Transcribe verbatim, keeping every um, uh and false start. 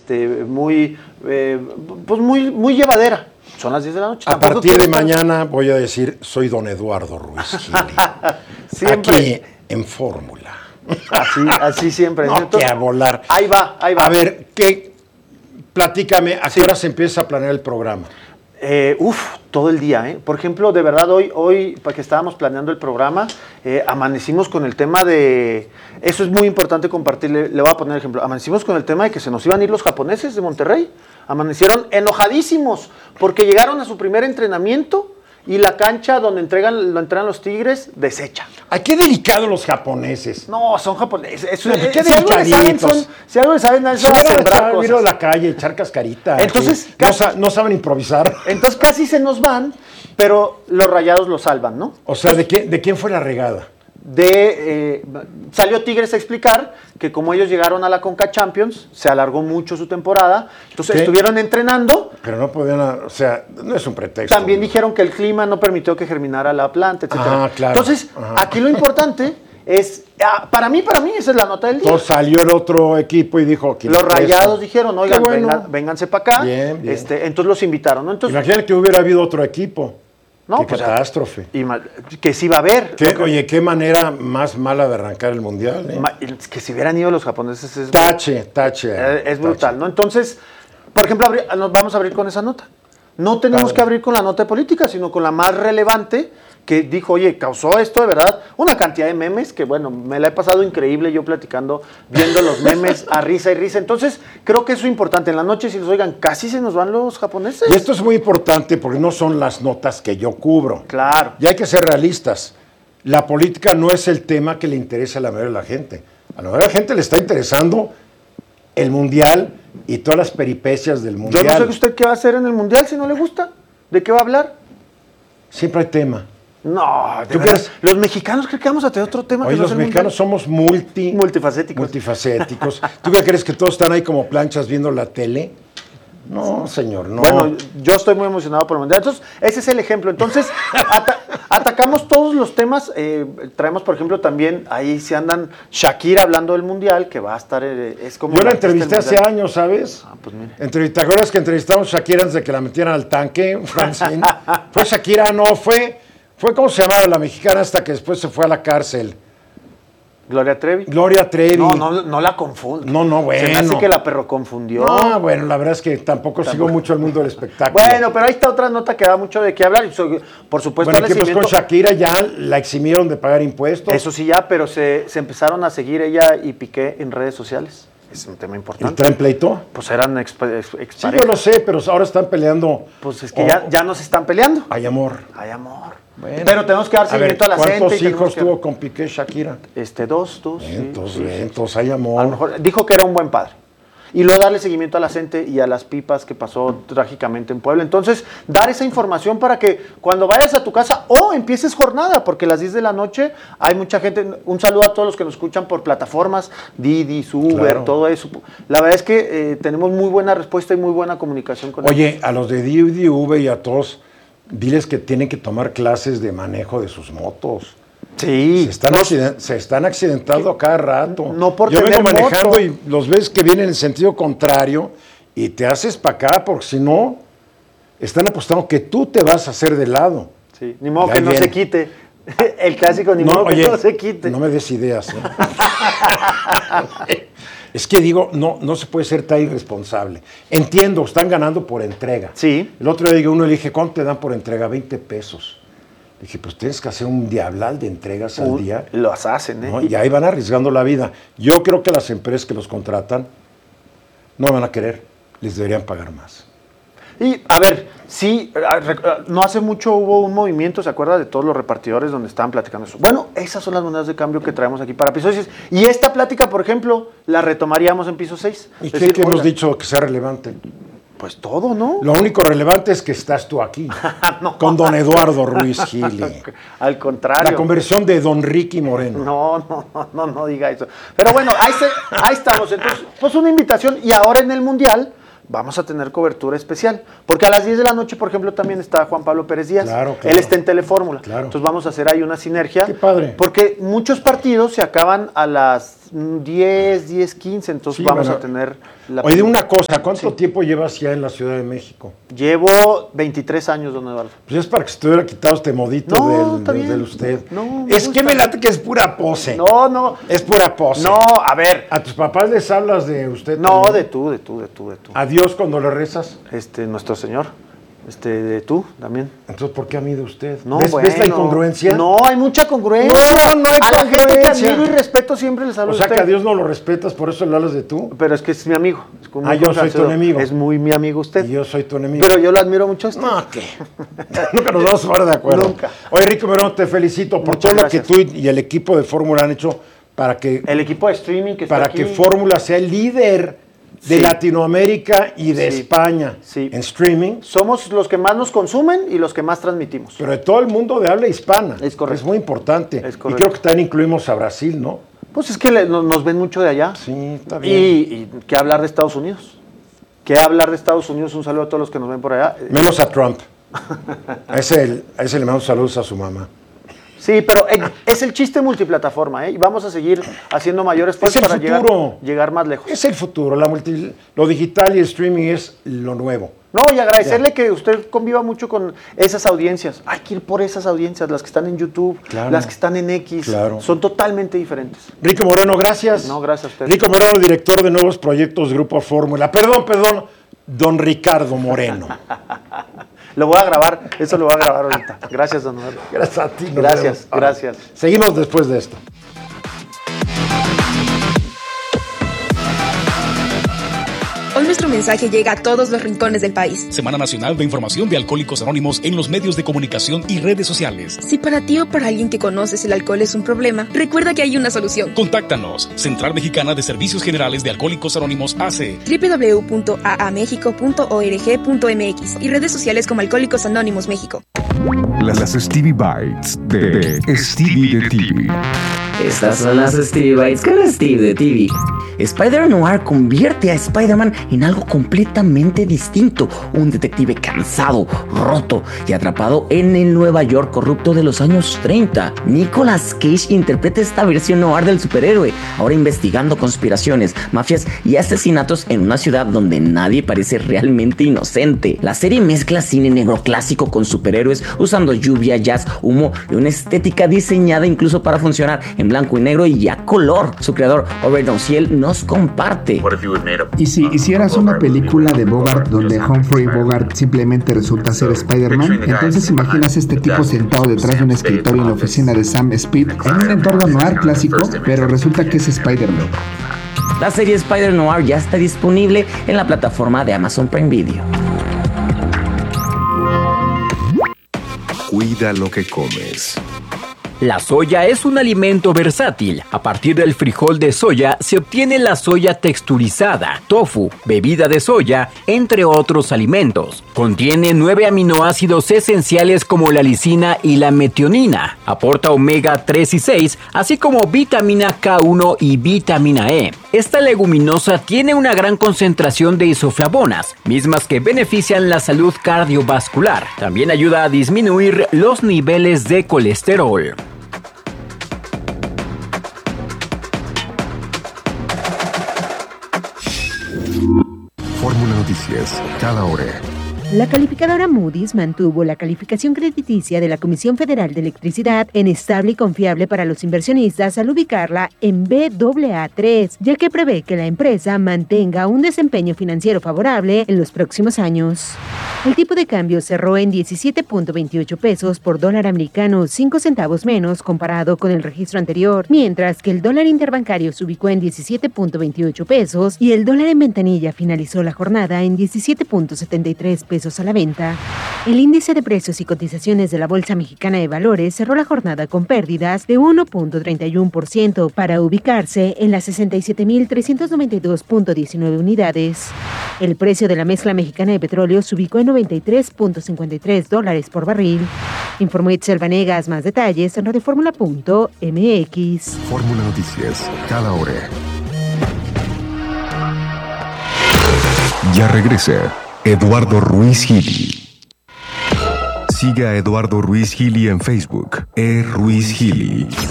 este, muy, eh, pues muy, muy llevadera. Son las diez de la noche. A partir de mañana voy a decir, soy don Eduardo Ruiz Gili. Siempre. Aquí en Fórmula. Así, así siempre. No, Entonces, que a volar. Ahí va, ahí va. A ver, ¿qué? Platícame, ¿a qué Sí. hora se empieza a planear el programa? Eh, uf, todo el día, ¿eh? Por ejemplo, de verdad, hoy, hoy para que estábamos planeando el programa, eh, amanecimos con el tema de... Eso es muy importante compartirle, le voy a poner ejemplo. Amanecimos con el tema de que se nos iban a ir los japoneses de Monterrey. Amanecieron enojadísimos porque llegaron a su primer entrenamiento y la cancha donde entregan, lo entrenan los Tigres deshecha. Ay, qué delicados los japoneses. No, son japoneses. Eso, No, qué si algo le saben, delicaditos. son, si algo le saben, eso Se van a van a sembrar echar, ir a cosas. la calle, echar cascarita. Entonces, que casi- no, sa- no saben improvisar. Entonces casi se nos van, pero los Rayados lo salvan, ¿no? O sea, ¿de quién, ¿de quién fue la regada? De, eh, salió Tigres a explicar que como ellos llegaron a la Conca Champions, se alargó mucho su temporada, entonces ¿Qué? estuvieron entrenando. Pero no podían, o sea, no es un pretexto. También dijeron que el clima no permitió que germinara la planta, etcétera. Ah, claro. Entonces, Ajá. aquí lo importante es, ah, para mí, para mí, esa es la nota del día. Entonces salió el otro equipo y dijo que Los Rayados dijeron, oigan, Qué bueno. vengan- vénganse para acá. Bien, bien. Este, entonces los invitaron, ¿no? Entonces, Imagínate que hubiera habido otro equipo. no, Qué pues, catástrofe. y ma- que sí va a haber. ¿Qué- Lo que- oye, qué manera más mala de arrancar el mundial. ¿eh? ma- que si hubieran ido los japoneses es Tache, tache. Eh, es brutal, tache. ¿no? Entonces, por ejemplo, abri- nos vamos a abrir con esa nota. No tenemos Padre. que abrir con la nota de política, sino con la más relevante que dijo, oye, causó esto de verdad una cantidad de memes que, bueno, me la he pasado increíble yo platicando, viendo los memes a risa y risa. Entonces, creo que eso es importante. En la noche, si los oigan, casi se nos van los japoneses. Y esto es muy importante porque no son las notas que yo cubro. Claro. Y hay que ser realistas. La política no es el tema que le interesa a la mayoría de la gente. A la mayoría de la gente le está interesando el mundial y todas las peripecias del Yo mundial. no sé usted qué va a hacer en el Mundial si no le gusta. ¿De qué va a hablar? Siempre hay tema. No, de ¿Tú verdad, crees? los mexicanos creen que vamos a tener otro tema. Hoy que no los sea el mexicanos Mundial. somos multi, Multifacéticos. multifacéticos. ¿Tú qué crees que todos están ahí como planchas viendo la tele? No, señor, no. Bueno, yo estoy muy emocionado por el Mundial. Entonces, ese es el ejemplo. Entonces, ata- atacamos todos los temas. eh, traemos, por ejemplo, también, ahí se andan Shakira hablando del Mundial, que va a estar, eh, es como... Yo la artista del entrevisté hace Mundial. años, ¿sabes? Ah, pues mire. Entrevista- ¿Te acuerdas que entrevistamos a Shakira antes de que la metieran al tanque, Francine? Fue Shakira, no, fue, fue, ¿cómo se llamaba la mexicana hasta que después se fue a la cárcel? Gloria Trevi. Gloria Trevi. No, no, no la confundo. No, no, Se me hace bueno. que la perro confundió. No, bueno, la verdad es que tampoco, sigo mucho el mundo del espectáculo. Bueno, pero ahí está otra nota que da mucho de qué hablar. Y so- por supuesto, Bueno, el ¿qué pasó con seguimiento- Shakira? Ya la eximieron de pagar impuestos. Eso sí ya, pero se, se empezaron a seguir ella y Piqué en redes sociales. Es un tema ¿Y importante. traen pleito? Pues eran ex, ex, Sí, exparejas. yo lo sé, pero ahora están peleando. Pues es que Oh, ya, ya no se están peleando. Hay amor. Hay amor. Bueno. Pero tenemos que dar A ver, seguimiento a, la gente. ¿cuántos y tenemos hijos que- tuvo con Piqué Shakira? Este, dos, dos. sí, Entonces, sí, sí. entonces hay amor. A lo mejor dijo que era un buen padre. Y luego darle seguimiento a la gente y a las pipas que pasó trágicamente en Puebla. Entonces, dar esa información para que cuando vayas a tu casa o empieces jornada, porque a las diez de la noche hay mucha gente. Un saludo a todos los que nos escuchan por plataformas, Didi, Uber, Claro. todo eso. La verdad es que eh, tenemos muy buena respuesta y muy buena comunicación con ellos. Oye, a los de D D V y a todos, diles que tienen que tomar clases de manejo de sus motos. Sí. Se están, accident- se están accidentando a cada rato. No por Yo vengo tener manejando moto. y los ves que vienen en sentido contrario y te haces para acá porque si no, están apostando que tú te vas a hacer de lado. Sí, ni modo Ya que no viene. se quite. El clásico, ni No, modo oye, que no se quite. no me des ideas. ¿eh? Es que digo, no, no se puede ser tan irresponsable. Entiendo, están ganando por entrega. Sí. El otro día uno le dije, ¿cuánto te dan por entrega? veinte pesos. Le dije, pues tienes que hacer un diablal de entregas al Uy, día. Los hacen, ¿eh? ¿no? Y ahí van arriesgando la vida. Yo creo que las empresas que los contratan no van a querer, les deberían pagar más. Y, a ver, sí, a- rec- a- no hace mucho hubo un movimiento, ¿se acuerda? De todos los repartidores donde estaban platicando eso. Bueno, esas son las monedas de cambio que traemos aquí para Piso seis. Y esta plática, por ejemplo, la retomaríamos en Piso seis. ¿Y Es qué, decir, qué hemos oigan, dicho que sea relevante? Pues todo, ¿no? Lo único relevante es que estás tú aquí, No. con don Eduardo Ruiz Gili. Al contrario. La conversión de don Ricky Moreno. No, no, no, no, no diga eso. Pero bueno, ahí, se- ahí estamos. Entonces, pues una invitación. Y ahora en el Mundial vamos a tener cobertura especial. Porque a las diez de la noche, por ejemplo, también está Juan Pablo Pérez Díaz. Claro, claro. Él está en Telefórmula. Claro. Entonces vamos a hacer ahí una sinergia. Qué padre. Porque muchos partidos se acaban a las diez, diez, quince, entonces Sí, vamos bueno. a tener la... Oye, dime una cosa, ¿cuánto sí. tiempo llevas ya en la Ciudad de México? Llevo veintitrés años, don Eduardo. Pues es para que se te hubiera quitado este modito no, del, está del, bien. del usted. No, me es gusta. que me late que es pura pose. No, no. Es pura pose. No, a ver. ¿A tus papás les hablas de usted No, también? de tú, de tú, de tú, de tú. ¿A Dios cuando le rezas? Este, nuestro Señor. Este, de tú también. Entonces, ¿por qué a mí de usted? No, ¿Ves, bueno, ¿Ves la incongruencia? No, hay mucha congruencia. No, no hay a congruencia. la gente que admiro y respeto siempre les hablo O sea, de usted. que a Dios no lo respetas, por eso le hablas de tú. Pero es que es mi amigo. Es como Ah, yo soy tu enemigo. Es muy mi amigo usted. Y yo soy tu enemigo. Pero yo lo admiro mucho a usted. No, ¿qué? Nunca nos vamos a poner de acuerdo. Nunca. Oye, Rico Merón, te felicito por Muchas todo gracias. lo que tú y el equipo de Fórmula han hecho para que, El equipo de streaming que está para aquí. que Fórmula sea el líder de Sí. Latinoamérica y de Sí. España Sí. en streaming, Somos los que más nos consumen y los que más transmitimos. pero de todo el mundo de habla hispana. Es correcto. Es muy importante. Es y correcto. creo que también incluimos a Brasil, ¿no? Pues es que le- no- nos ven mucho de allá. Sí, está Y, bien. y qué hablar de Estados Unidos. ¿Qué hablar de Estados Unidos? Un saludo a todos los que nos ven por allá. Menos a Trump. A ese, a ese le mando saludos a su mamá. Sí, pero eh, es el chiste multiplataforma, ¿eh? Y vamos a seguir haciendo mayores esfuerzos Es el para llegar, futuro. llegar más lejos. Es el futuro. La multi- lo digital y el streaming es lo nuevo. No, y agradecerle que usted conviva mucho con esas audiencias. Hay que ir por esas audiencias, las que están en YouTube, Claro. las que están en X. Claro. Son totalmente diferentes. Rico Moreno, gracias. No, gracias a usted. Rico Moreno, director de nuevos proyectos Grupo Fórmula. Perdón, perdón, don Ricardo Moreno. Lo voy a grabar, eso lo voy a grabar ahorita. Gracias, don Eduardo. Gracias a ti. nos Gracias, vemos. gracias. Seguimos después de esto. Hoy nuestro mensaje llega a todos los rincones del país. Semana Nacional de Información de Alcohólicos Anónimos en los medios de comunicación y redes sociales. Si para ti o para alguien que conoces el alcohol es un problema, recuerda que hay una solución. Contáctanos. Central Mexicana de Servicios Generales de Alcohólicos Anónimos A C. doble u doble u doble u punto a a mexico punto org punto m x y redes sociales como Alcohólicos Anónimos México. Las Stevie Bites de, de Stevie de T V. Estas son las Stevie Bites con Steve de T V. Spider-Noir convierte a Spider-Man en algo completamente distinto, un detective cansado, roto y atrapado en el Nueva York corrupto de los años treinta. Nicolas Cage interpreta esta versión noir del superhéroe, ahora investigando conspiraciones, mafias y asesinatos en una ciudad donde nadie parece realmente inocente. La serie mezcla cine negro clásico con superhéroes usando lluvia, jazz, humo y una estética diseñada incluso para funcionar en blanco y negro y a color. Su creador, Robert Ociel, nos comparte. Y si hicieras una película de Bogart donde Humphrey Bogart simplemente resulta ser Spider-Man, entonces imaginas este tipo sentado detrás de un escritorio en la oficina de Sam Speed en un entorno noir clásico, pero resulta que es Spider-Man. La serie Spider-Noir ya está disponible en la plataforma de Amazon Prime Video. Cuida lo que comes. La soya es un alimento versátil. A partir del frijol de soya se obtiene la soya texturizada, tofu, bebida de soya, entre otros alimentos. Contiene nueve aminoácidos esenciales como la lisina y la metionina. Aporta omega tres y seis, así como vitamina K uno y vitamina E. Esta leguminosa tiene una gran concentración de isoflavonas, mismas que benefician la salud cardiovascular. También ayuda a disminuir los niveles de colesterol. Fórmula Noticias, cada hora. La calificadora Moody's mantuvo la calificación crediticia de la Comisión Federal de Electricidad en estable y confiable para los inversionistas al ubicarla en B A A tres, ya que prevé que la empresa mantenga un desempeño financiero favorable en los próximos años. El tipo de cambio cerró en diecisiete punto veintiocho pesos por dólar americano, cinco centavos menos comparado con el registro anterior, mientras que el dólar interbancario se ubicó en diecisiete punto veintiocho pesos y el dólar en ventanilla finalizó la jornada en diecisiete punto setenta y tres pesos a la venta. El índice de precios y cotizaciones de la Bolsa Mexicana de Valores cerró la jornada con pérdidas de uno punto treinta y uno por ciento para ubicarse en las sesenta y siete mil trescientos noventa y dos punto diecinueve unidades. El precio de la mezcla mexicana de petróleo se ubicó en noventa y tres punto cincuenta y tres dólares por barril. Informó Itzel Vanegas. Más detalles en radioformula punto m x. Fórmula Noticias, cada hora. Ya regresa Eduardo Ruiz Gili. Siga a Eduardo Ruiz Gili en Facebook, e Ruiz Gili.